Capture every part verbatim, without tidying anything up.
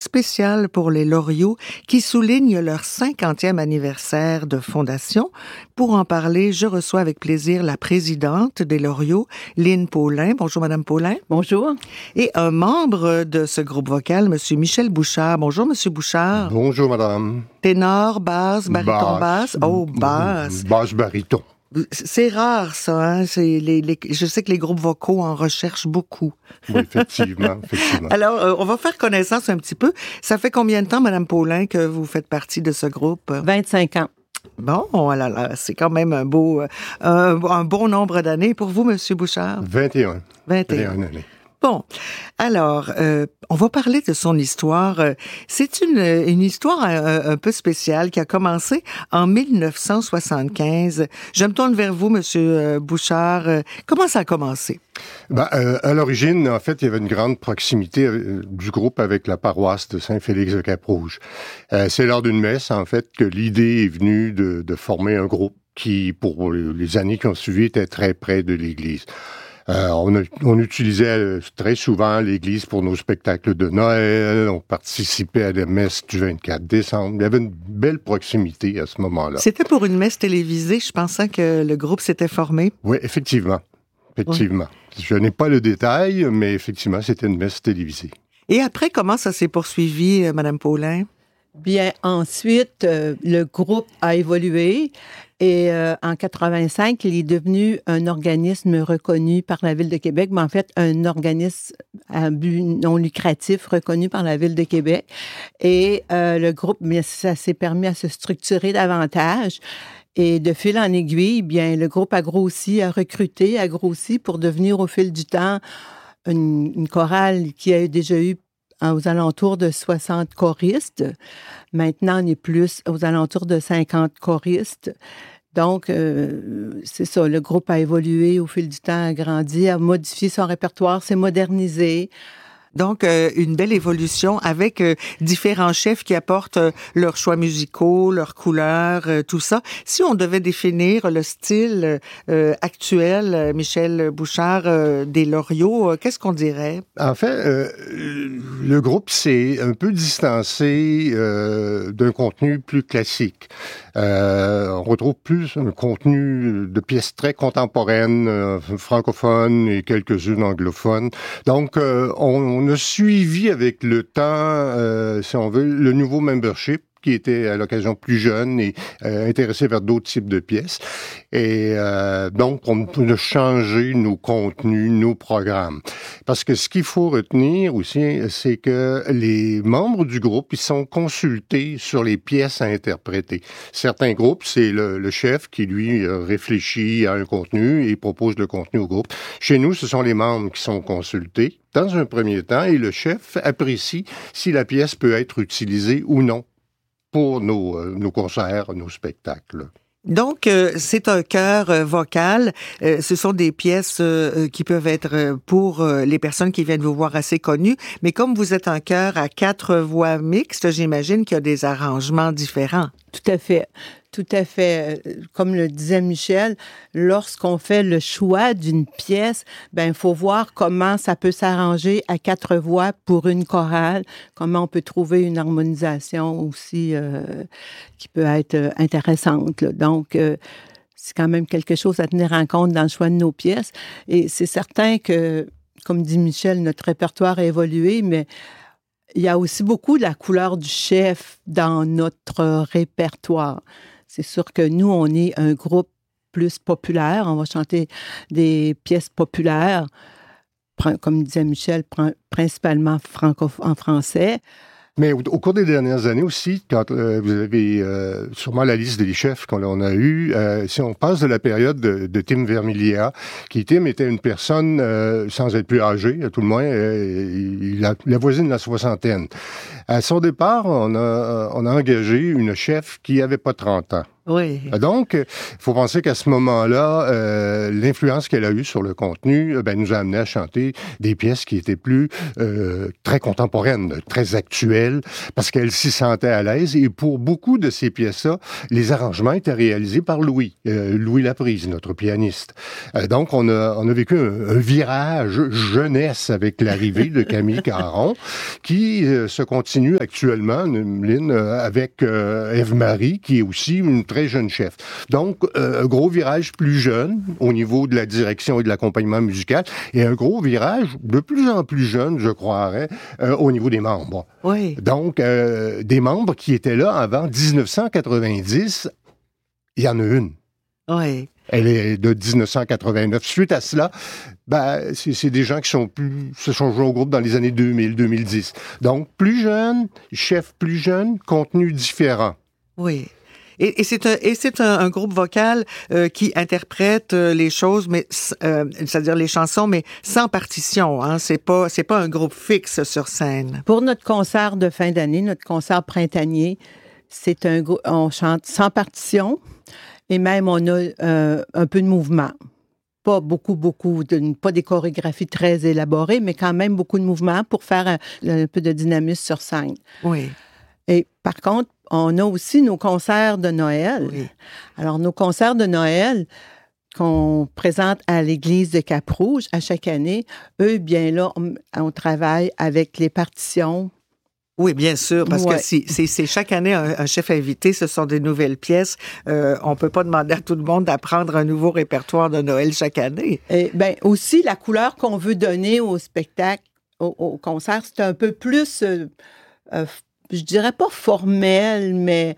spécial pour les Loriot qui soulignent leur cinquantième anniversaire de fondation. Pour en parler, je reçois avec plaisir la présidente des Loriot, Lynne Paulin. Bonjour, Madame Paulin. Bonjour. Et un membre de ce groupe vocal, Monsieur Michel Bouchard. Bonjour, Monsieur Bouchard. Bonjour, Madame. Ténor, basse, baryton, basse. Oh, basse. Basse, baryton. C'est rare, ça. Hein? C'est les, les, je sais que les groupes vocaux en recherchent beaucoup. Oui, effectivement, effectivement. Alors, euh, on va faire connaissance un petit peu. Ça fait combien de temps, Madame Paulin, que vous faites partie de ce groupe? vingt-cinq ans. Bon, voilà, là, c'est quand même un beau, euh, un, un bon nombre d'années pour vous, Monsieur Bouchard. vingt et un. vingt et un. vingt et un années. Bon, alors, euh, on va parler de son histoire. C'est une, une histoire un, un peu spéciale qui a commencé en dix-neuf cent soixante-quinze. Je me tourne vers vous, Monsieur Bouchard. Comment ça a commencé? Ben, euh, à l'origine, en fait, il y avait une grande proximité euh, du groupe avec la paroisse de Saint-Félix de Cap-Rouge. Euh, c'est lors d'une messe, en fait, que l'idée est venue de, de former un groupe qui, pour les années qui ont suivi, était très près de l'église. Euh, on, a, on utilisait très souvent l'église pour nos spectacles de Noël, on participait à la messe du vingt-quatre décembre. Il y avait une belle proximité à ce moment-là. C'était pour une messe télévisée, je pensais que le groupe s'était formé. Oui, effectivement. Effectivement. Oui. Je n'ai pas le détail, mais effectivement, c'était une messe télévisée. Et après, comment ça s'est poursuivi, euh, Madame Paulin? Bien, ensuite, euh, le groupe a évolué et euh, en quatre-vingt-cinq, il est devenu un organisme reconnu par la Ville de Québec, mais en fait, un organisme à but non lucratif reconnu par la Ville de Québec. Et euh, le groupe, bien, ça s'est permis à se structurer davantage. Et de fil en aiguille, bien, le groupe a grossi, a recruté, a grossi pour devenir au fil du temps une, une chorale qui a déjà eu aux alentours de soixante choristes. Maintenant, on est plus aux alentours de cinquante choristes. Donc, euh, c'est ça, le groupe a évolué au fil du temps, a grandi, a modifié son répertoire, s'est modernisé. Donc, euh, une belle évolution avec euh, différents chefs qui apportent euh, leurs choix musicaux, leurs couleurs, euh, tout ça. Si on devait définir le style euh, actuel, euh, Michel Bouchard, euh, des Loriot, euh, qu'est-ce qu'on dirait? En fait, euh, le groupe s'est un peu distancé euh, d'un contenu plus classique. Euh, on retrouve plus un contenu de pièces très contemporaines, euh, francophones et quelques-unes anglophones. Donc, euh, on On a suivi avec le temps, euh, si on veut, le nouveau membership qui était à l'occasion plus jeune et euh, intéressé vers d'autres types de pièces. Et euh, donc, on a changé nos contenus, nos programmes. Parce que ce qu'il faut retenir aussi, c'est que les membres du groupe, ils sont consultés sur les pièces à interpréter. Certains groupes, c'est le, le chef qui, lui, réfléchit à un contenu et propose le contenu au groupe. Chez nous, ce sont les membres qui sont consultés dans un premier temps et le chef apprécie si la pièce peut être utilisée ou non pour nos, euh, nos concerts, nos spectacles. Donc, euh, c'est un chœur euh, vocal. Euh, ce sont des pièces euh, qui peuvent être euh, pour euh, les personnes qui viennent vous voir assez connues. Mais comme vous êtes un chœur à quatre voix mixtes, j'imagine qu'il y a des arrangements différents. Tout à fait. Tout à fait. Comme le disait Michel, lorsqu'on fait le choix d'une pièce, ben il faut voir comment ça peut s'arranger à quatre voix pour une chorale, comment on peut trouver une harmonisation aussi euh, qui peut être intéressante. Là. Donc, euh, c'est quand même quelque chose à tenir en compte dans le choix de nos pièces. Et c'est certain que, comme dit Michel, notre répertoire a évolué, mais il y a aussi beaucoup de la couleur du chef dans notre répertoire. C'est sûr que nous, on est un groupe plus populaire. On va chanter des pièces populaires, comme disait Michel, principalement franco- en français. Mais au, au cours des dernières années aussi, quand euh, vous avez euh, sûrement la liste des chefs qu'on on a eu, euh, si on passe de la période de, de Tim Vermillier, qui Tim était une personne euh, sans être plus âgée, à tout le moins, euh, il, a, il avoisine la soixantaine. À son départ, on a, on a engagé une chef qui avait pas trente ans. Oui. Donc, il faut penser qu'à ce moment-là, euh, l'influence qu'elle a eue sur le contenu ben, nous a amené à chanter des pièces qui étaient plus euh, très contemporaines, très actuelles, parce qu'elle s'y sentait à l'aise. Et pour beaucoup de ces pièces-là, les arrangements étaient réalisés par Louis, euh, Louis Laprise, notre pianiste. Euh, donc, on a, on a vécu un, un virage jeunesse avec l'arrivée de Camille Caron, qui euh, se continue continue actuellement, Lynn, euh, avec euh, Ève-Marie, qui est aussi une très jeune chef. Donc, euh, un gros virage plus jeune au niveau de la direction et de l'accompagnement musical, et un gros virage de plus en plus jeune, je croirais, euh, au niveau des membres. Oui. Donc, euh, des membres qui étaient là avant dix-neuf cent quatre-vingt-dix, il y en a une. Oui. Elle est de dix-neuf cent quatre-vingt-neuf. Suite à cela, ben, c'est, c'est des gens qui sont plus, se sont joués au groupe dans les années deux mille, deux mille dix. Donc, plus jeune, chef plus jeune, contenu différent. Oui. Et, et c'est un, et c'est un, un groupe vocal euh, qui interprète euh, les choses, mais euh, c'est-à-dire les chansons, mais sans partition. Hein. C'est pas, c'est pas un groupe fixe sur scène. Pour notre concert de fin d'année, notre concert printanier, c'est un groupe, on chante sans partition. Et même, on a euh, un peu de mouvement. Pas beaucoup, beaucoup, de, pas des chorégraphies très élaborées, mais quand même beaucoup de mouvement pour faire un, un peu de dynamisme sur scène. Oui. Et par contre, on a aussi nos concerts de Noël. Oui. Alors, nos concerts de Noël qu'on présente à l'église de Cap-Rouge à chaque année, eux, bien là, on, on travaille avec les partitions. Oui, bien sûr, parce ouais. que si, c'est, c'est chaque année un, un chef invité, ce sont des nouvelles pièces. Euh, on peut pas demander à tout le monde d'apprendre un nouveau répertoire de Noël chaque année. Et ben aussi, la couleur qu'on veut donner au spectacle, au, au concert, c'est un peu plus, euh, euh, je dirais pas formel, mais...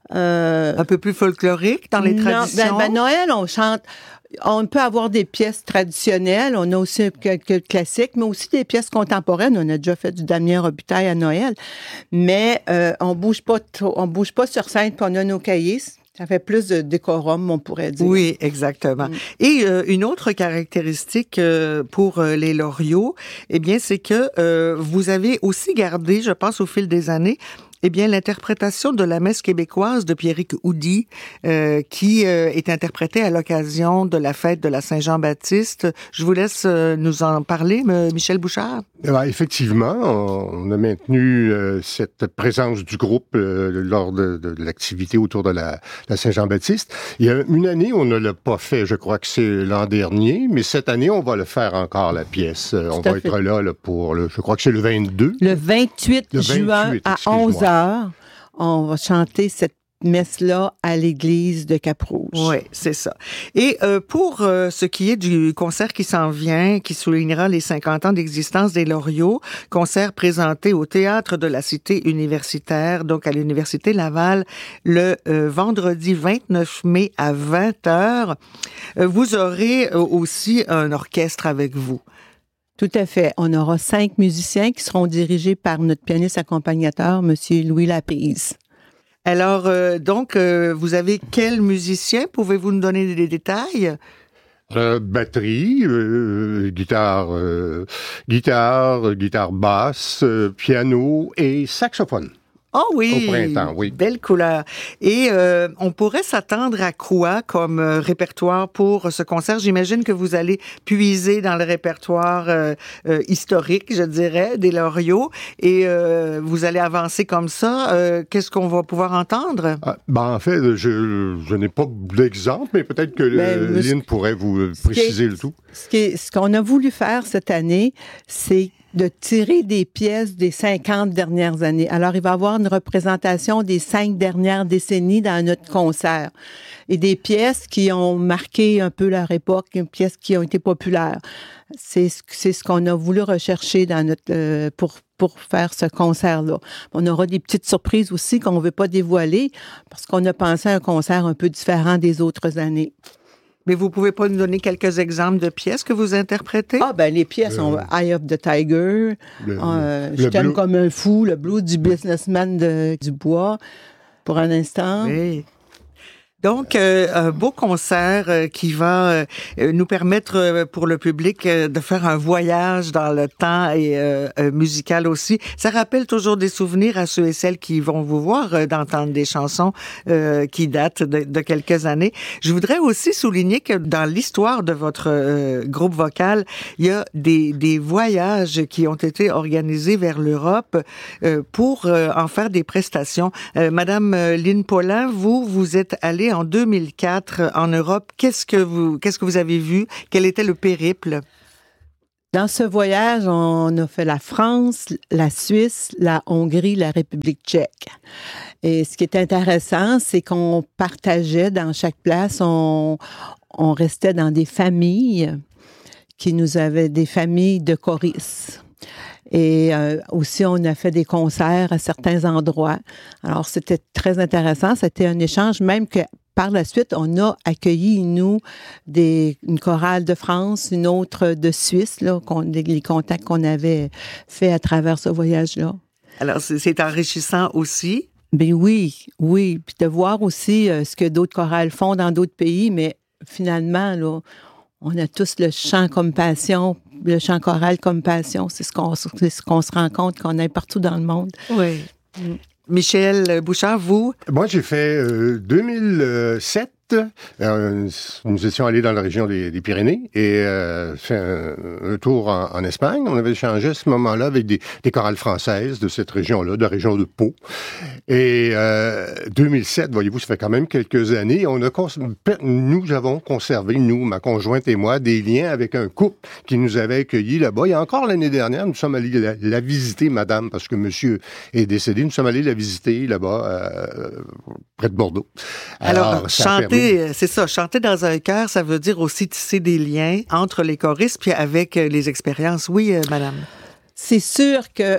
Euh, un peu plus folklorique dans les non, traditions? Ben, ben Noël, on chante... On peut avoir des pièces traditionnelles, on a aussi quelques classiques, mais aussi des pièces contemporaines. On a déjà fait du Damien Robitaille à Noël, mais euh, on bouge pas trop, on bouge pas sur scène, puis on a nos cahiers. Ça fait plus de décorum, on pourrait dire. Oui, exactement. Mm. Et euh, une autre caractéristique euh, pour euh, les Loriots, eh bien, c'est que euh, vous avez aussi gardé, je pense, au fil des années, eh bien, l'interprétation de la messe québécoise de Pierrick Oudy, euh, qui euh, est interprétée à l'occasion de la fête de la Saint-Jean-Baptiste. Je vous laisse euh, nous en parler, Michel Bouchard. Ben, effectivement, on a maintenu euh, cette présence du groupe euh, lors de, de, de l'activité autour de la, la Saint-Jean-Baptiste. Il y a une année, on ne l'a pas fait, je crois que c'est l'an dernier, mais cette année, on va le faire encore, la pièce. Euh, on va fait. être là, là pour, le, je crois que c'est le vingt-deux. Le vingt-huit juin à onze heures, on va chanter cette messe-là à l'église de Cap-Rouge. Oui, c'est ça. Et euh, pour euh, ce qui est du concert qui s'en vient, qui soulignera les cinquante ans d'existence des Loriots, concert présenté au Théâtre de la Cité universitaire, donc à l'Université Laval, le euh, vendredi vingt-neuf mai à vingt heures, euh, vous aurez euh, aussi un orchestre avec vous. Tout à fait. On aura cinq musiciens qui seront dirigés par notre pianiste accompagnateur, M. Louis Laprise. Alors, euh, donc, euh, vous avez quel musicien? Pouvez-vous nous donner des détails? Euh, batterie, euh, guitare, euh, guitare, guitare basse, euh, piano et saxophone. Oh oui, au printemps, oui. Belle couleur. Et euh, on pourrait s'attendre à quoi comme euh, répertoire pour ce concert? J'imagine que vous allez puiser dans le répertoire euh, euh, historique, je dirais, des Loriots, et euh, vous allez avancer comme ça. Euh, qu'est-ce qu'on va pouvoir entendre? Ah, ben, en fait, je, je n'ai pas d'exemple, mais peut-être que ben, euh, Lynn pourrait vous préciser est, le tout. Ce, qui est, ce qu'on a voulu faire cette année, c'est de tirer des pièces des cinquante dernières années. Alors, il va y avoir une représentation des cinq dernières décennies dans notre concert. Et des pièces qui ont marqué un peu leur époque, des pièces qui ont été populaires. C'est, c'est ce qu'on a voulu rechercher dans notre, euh, pour, pour faire ce concert-là. On aura des petites surprises aussi qu'on ne veut pas dévoiler parce qu'on a pensé à un concert un peu différent des autres années. Mais vous pouvez pas nous donner quelques exemples de pièces que vous interprétez? Ah, ben les pièces sont euh, Eye of the Tiger, le, euh, le, Je le t'aime blue. comme un fou, le blues du businessman de, du bois, pour un instant. Oui. Donc, euh, un beau concert euh, qui va euh, nous permettre euh, pour le public euh, de faire un voyage dans le temps et euh, euh, musical aussi. Ça rappelle toujours des souvenirs à ceux et celles qui vont vous voir euh, d'entendre des chansons euh, qui datent de, de quelques années. Je voudrais aussi souligner que dans l'histoire de votre euh, groupe vocal, il y a des, des voyages qui ont été organisés vers l'Europe euh, pour euh, en faire des prestations. Euh, Madame Lynn Paulin, vous, vous êtes allée en deux mille quatre en Europe. Qu'est-ce que vous, qu'est-ce que vous avez vu? Quel était le périple? Dans ce voyage, on a fait la France, la Suisse, la Hongrie, la République tchèque. Et ce qui est intéressant, c'est qu'on partageait dans chaque place, on, on restait dans des familles qui nous avaient des familles de choristes. Et euh, aussi, on a fait des concerts à certains endroits. Alors, c'était très intéressant. C'était un échange, même que par la suite, on a accueilli, nous, des, une chorale de France, une autre de Suisse, là, qu'on, les, les contacts qu'on avait faits à travers ce voyage-là. Alors, c'est, c'est enrichissant aussi. Ben oui, oui. Puis de voir aussi euh, ce que d'autres chorales font dans d'autres pays, mais finalement, là, on a tous le chant comme passion, le chant choral comme passion. C'est ce qu'on, c'est ce qu'on se rend compte qu'on est partout dans le monde. Oui. Mm. Michel Bouchard, vous? Moi, j'ai fait euh, deux mille sept. Euh, nous étions allés dans la région des, des Pyrénées et euh, fait un, un tour en, en Espagne. On avait échangé à ce moment-là avec des, des chorales françaises de cette région-là, de la région de Pau. Et euh, deux mille sept, voyez-vous, ça fait quand même quelques années. On a cons- nous avons conservé, nous, ma conjointe et moi, des liens avec un couple qui nous avait accueillis là-bas. Et encore l'année dernière, nous sommes allés la, la visiter, madame, parce que monsieur est décédé. Nous sommes allés la visiter là-bas, euh, près de Bordeaux. Alors, Alors chanter, c'est ça, chanter dans un chœur, ça veut dire aussi tisser des liens entre les choristes puis avec les expériences. Oui, euh, madame. C'est sûr que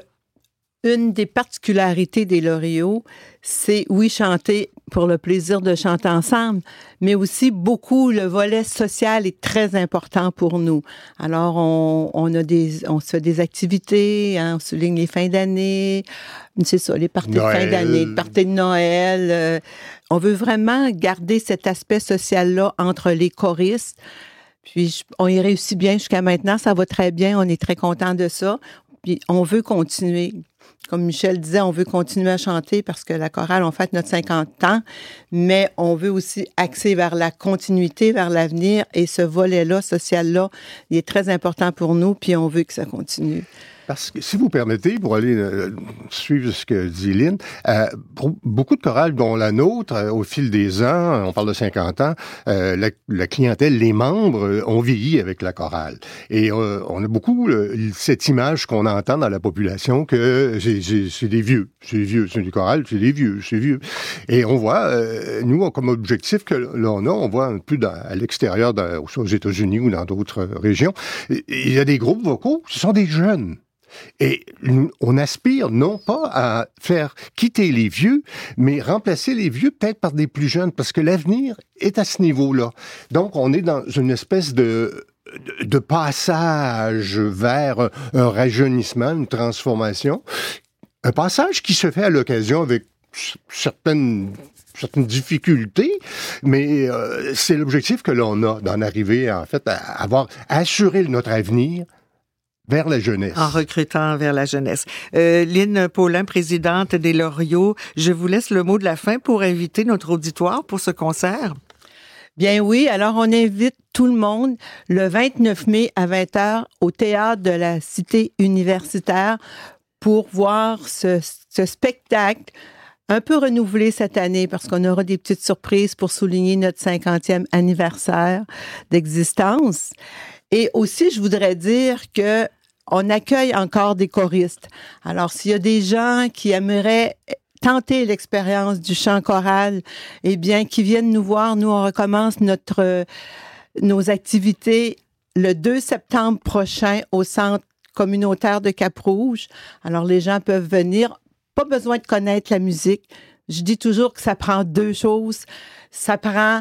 une des particularités des Loriots, c'est, oui, chanter pour le plaisir de chanter ensemble, mais aussi beaucoup, le volet social est très important pour nous. Alors, on, on a des, on se fait des activités, hein, on souligne les fins d'année, c'est ça, les parties Noël. de fin d'année, les parties de Noël. Euh, on veut vraiment garder cet aspect social-là entre les choristes. Puis, on y réussit bien jusqu'à maintenant, ça va très bien, on est très content de ça. Puis, on veut continuer. Comme Michel disait, on veut continuer à chanter parce que la chorale, on fête notre cinquante ans, mais on veut aussi axer vers la continuité, vers l'avenir, et ce volet-là, social-là, il est très important pour nous, puis on veut que ça continue. Parce que, si vous permettez, pour aller euh, suivre ce que dit Lynn, euh, pour beaucoup de chorales, dont la nôtre, euh, au fil des ans, on parle de cinquante ans, euh, la, la clientèle, les membres euh, ont vieilli avec la chorale. Et euh, on a beaucoup euh, cette image qu'on entend dans la population que c'est, c'est, c'est des vieux, c'est des vieux, c'est des chorales, c'est des vieux, c'est vieux. Et on voit, euh, nous, comme objectif que l'on a, on voit un peu dans, à l'extérieur, dans, aux États-Unis ou dans d'autres régions, il y a des groupes vocaux, ce sont des jeunes. Et on aspire non pas à faire quitter les vieux, mais remplacer les vieux peut-être par des plus jeunes, parce que l'avenir est à ce niveau-là. Donc, on est dans une espèce de, de, de passage vers un rajeunissement, une transformation. Un passage qui se fait à l'occasion avec certaines... certaines difficultés, mais euh, c'est l'objectif que l'on a d'en arriver, en fait, à avoir à assurer notre avenir vers la jeunesse. En recrutant vers la jeunesse. Euh, Lynn Paulin, présidente des Loriots, je vous laisse le mot de la fin pour inviter notre auditoire pour ce concert. Bien oui, alors on invite tout le monde le vingt-neuf mai à vingt heures au Théâtre de la Cité universitaire pour voir ce, ce spectacle un peu renouvelé cette année parce qu'on aura des petites surprises pour souligner notre cinquantième anniversaire d'existence. Et aussi, je voudrais dire que on accueille encore des choristes. Alors, s'il y a des gens qui aimeraient tenter l'expérience du chant choral, eh bien, qui viennent nous voir. Nous, on recommence notre, euh, nos activités le deux septembre prochain au Centre communautaire de Cap-Rouge. Alors, les gens peuvent venir. Pas besoin de connaître la musique. Je dis toujours que ça prend deux choses. Ça prend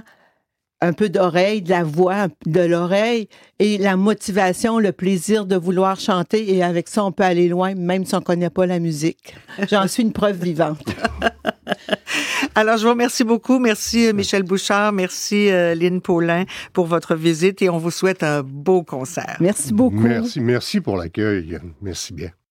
un peu d'oreille, de la voix, de l'oreille, et la motivation, le plaisir de vouloir chanter. Et avec ça, on peut aller loin, même si on ne connaît pas la musique. J'en suis une preuve vivante. Alors, je vous remercie beaucoup. Merci, Michel Bouchard. Merci, euh, Lynn Paulin, pour votre visite et on vous souhaite un beau concert. Merci beaucoup. Merci, merci pour l'accueil. Merci bien.